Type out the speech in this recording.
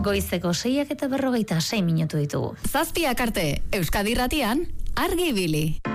Goizeko 6:46 minutu ditugu. 7 arte, Euskadi Irratian, Argi Ibili.